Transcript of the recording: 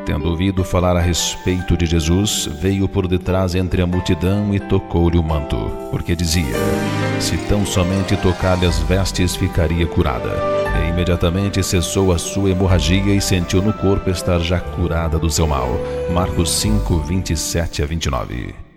Tendo ouvido falar a respeito de Jesus, veio por detrás entre a multidão e tocou-lhe o manto, porque dizia: se tão somente tocar-lhe as vestes, ficaria curada. E imediatamente cessou a sua hemorragia e sentiu no corpo estar já curada do seu mal. Marcos 5, 27 a 29.